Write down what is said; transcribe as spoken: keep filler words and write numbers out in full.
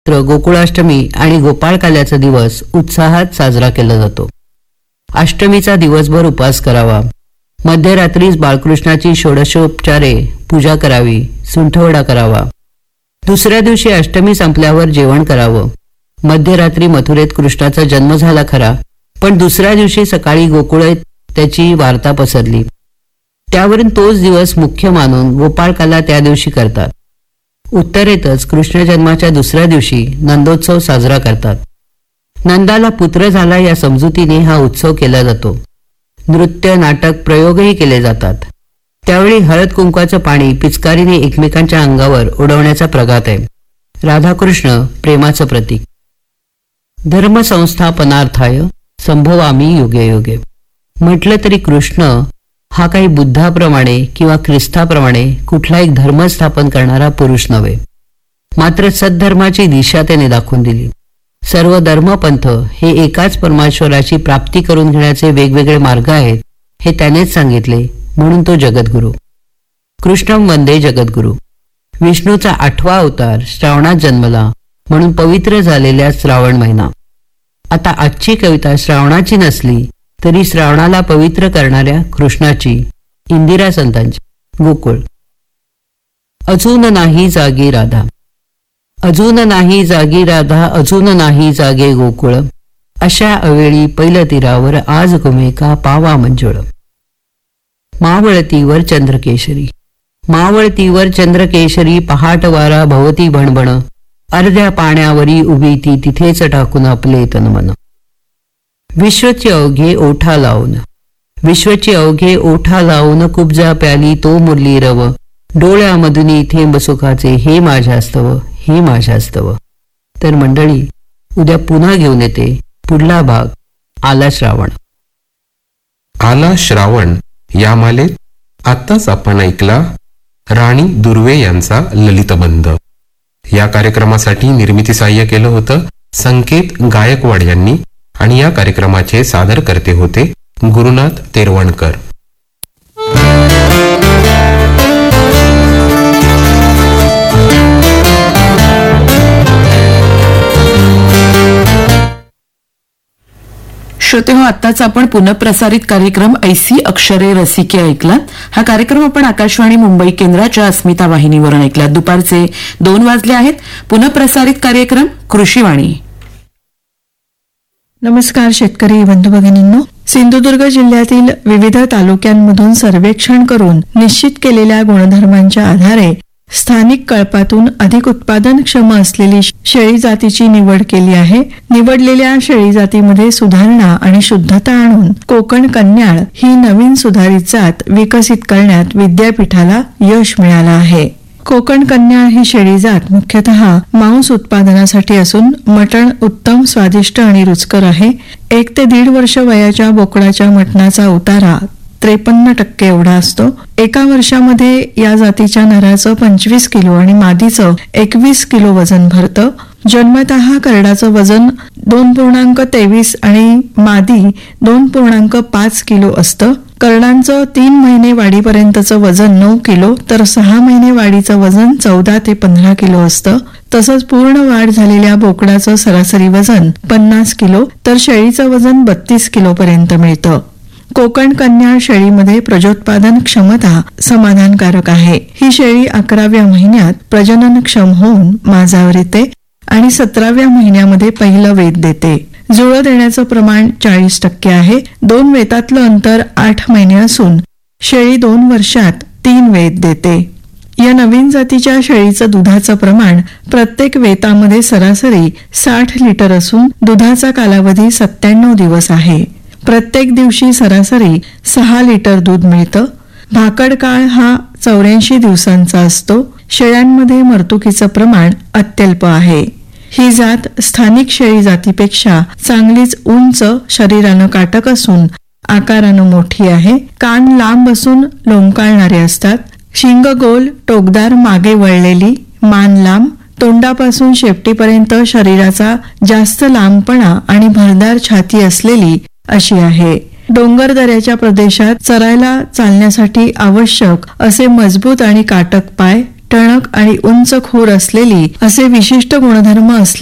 गोकुळाष्टमी आणि गोपाळकाल्याचा दिवस उत्साहात साजरा केला जातो. अष्टमीचा दिवसभर उपवास करावा. मध्यरात्रीच बाळकृष्णाची षोडशोपचारे पूजा करावी, सुंठवडा करावा. दुसऱ्या दिवशी अष्टमी संपल्यावर जेवण करावं. मध्यरात्री मथुरेत कृष्णाचा जन्म झाला खरा, पण दुसऱ्या दिवशी सकाळी गोकुळात त्याची वार्ता पसरली. त्यावरून तोच दिवस मुख्य मानून गोपाळकाला त्या दिवशी करतात. उत्तरेतच कृष्ण जन्माच्या दुसऱ्या दिवशी नंदोत्सव साजरा करतात. नंदाला पुत्र झाला या समजुतीने हा उत्सव केला जातो. नृत्य, नाटक, प्रयोगही केले जातात. त्यावेळी हळद कुंकवाचं पाणी पिचकारीने एकमेकांच्या अंगावर उडवण्याचा प्रघात आहे. राधाकृष्ण प्रेमाचं प्रतीक. धर्म संस्थापनार्थाय संभवामी युगे युगे म्हटलं तरी कृष्ण हा काही बुद्धाप्रमाणे किंवा ख्रिस्ताप्रमाणे कुठला एक धर्म स्थापन करणारा पुरुष नव्हे. मात्र सद्धर्माची दिशा त्याने दाखवून दिली. सर्व धर्मपंथ हे एकाच परमेश्वराची प्राप्ती करून घेण्याचे वेगवेगळे मार्ग आहेत हे त्यानेच सांगितले, म्हणून तो जगद्गुरु. कृष्णं वंदे जगद्गुरु. विष्णूचा आठवा अवतार श्रावणात जन्मला, म्हणून पवित्र झालेल्या श्रावण महिना. आता आजची कविता श्रावणाची नसली तरी श्रावणाला पवित्र करणाऱ्या कृष्णाची, इंदिरा संतांची. गोकुळ. अजून नाही जागी राधा. अजून नाही जागी राधा, अजून नाही जागे गोकुळ. अशा अवेळी पैल तीरावर आज घुमे का पावा मंजुळ. मावळतीवर चंद्रकेशरी. मावळतीवर चंद्रकेशरी पहाट वारा भवती भणभण. अर्ध्या पाण्यावरी उभी ती तिथेच टाकून आपले तनमन. विश्वची अवघे ओठा लावून. विश्वची अवघे ओठा लावून कुब्जा प्याली तो मुरली रव. डोळ्यामधुनी थेंब सुखाचे हे माझ्यास्तव, हे माझ्यास्तव. तर मंडळी, उद्या पुन्हा घेऊन येते पुढला भाग आला श्रावण. आला श्रावण या मालेत आत्ताच आपण ऐकला राणी दुर्वे यांचा ललितबंध. या कार्यक्रमासाठी निर्मिती सहाय्य केलं होतं संकेत गायकवाड यांनी आणि या कार्यक्रमाचे सादरकर्ते होते गुरुनाथ तेरवणकर. श्रोते हो, आत्ताच आपण पुनःप्रसारित कार्यक्रम ऐसी अक्षरे रसिके ऐकलात. हा कार्यक्रम आपण आकाशवाणी मुंबई केंद्राच्या अस्मिता वाहिनीवरून ऐकलात. दुपारचे दोन वाजले आहेत. पुनःप्रसारित कार्यक्रम कृषीवाणी. नमस्कार शेतकरी बंधू भगिनींनो. सिंधुदुर्ग जिल्ह्यातील विविध तालुक्यांमधून सर्वेक्षण करून निश्चित केलेल्या गुणधर्मांच्या आधारे स्थानिक कळपातून अधिक उत्पादनक्षम असलेली शेळी जातीची निवड केली आहे. निवडलेल्या शेळी जातीमध्ये सुधारणा आणि शुद्धता आणून कोकण कन्याळ ही नवीन सुधारित जात विकसित करण्यात विद्यापीठाला यश मिळालं आहे. कोकण कन्याळ ही शेळी जात मुख्यतः मांस उत्पादनासाठी असून मटण उत्तम, स्वादिष्ट आणि रुचकर आहे. एक ते दीड वर्ष वयाच्या बोकडाच्या मटणाचा उतारा त्रेपन्न टक्के एवढा असतो. एका वर्षामध्ये या जातीच्या नराचं पंचवीस किलो आणि मादीचं एकवीस किलो वजन भरतं. जन्मतः करडाचं वजन दोन पूर्णांक तेवीस आणि मादी दोन पूर्णांक पाच किलो असतं. करडांचं तीन महिने वाढीपर्यंतचं वजन नऊ किलो तर सहा महिने वाढीचं वजन चौदा ते पंधरा किलो असतं. तसंच पूर्ण वाढ झालेल्या बोकडाचं सरासरी वजन पन्नास किलो तर शेळीचं वजन बत्तीस किलो पर्यंत मिळतं. कोकण कन्याळ शेळीमध्ये प्रजोत्पादन क्षमता समाधानकारक आहे. ही शेळी अकराव्या महिन्यात प्रजननक्षम होऊन माजावर येते आणि सतराव्या महिन्यामध्ये पहिलं वेद देते. जुळं देण्याचं प्रमाण चाळीस टक्के आहे. दोन वेतातलं अंतर आठ महिने असून शेळी दोन वर्षात तीन वेत देते. या नवीन जातीच्या शेळीचं दुधाचं प्रमाण प्रत्येक वेतामध्ये सरासरी साठ लिटर असून दुधाचा कालावधी सत्त्याण्णव दिवस आहे. प्रत्येक दिवशी सरासरी सहा लिटर दूध मिळतं. भाकड काळ हा चौऱ्याऐंशी दिवसांचा असतो. शेळ्यांमध्ये मर्तुकीचं प्रमाण अत्यल्प आहे. ही जात स्थानिक शेळी जातीपेक्षा चांगलीच उंच, शरीरानं काटक असून आकारानं मोठी आहे. कान लांब असून लोंबकाळणारे असतात. शिंग गोल, टोकदार, मागे वळलेली, मान लांब, तोंडापासून शेपटीपर्यंत शरीराचा जास्त लांबपणा आणि भरदार छाती असलेली अशी आहे. डोंगर दऱ्याच्या प्रदेशात चरायला चालण्यासाठी आवश्यक असे मजबूत आणि काटक पाय, टणक आणि उंच खोर असलेली असे विशिष्ट गुणधर्म असले